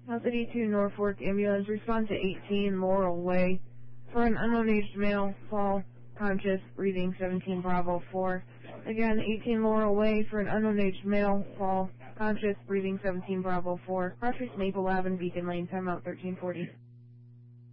House 82 Norfolk ambulance, respond to 18 Laurel Way for an unknown aged male, fall, conscious, breathing 17 Bravo 4. Again, 18 Laurel Way for an unknown aged male, fall, conscious, breathing 17 Bravo 4. Cross Street Maple Ave and Beacon Lane, timeout 1340.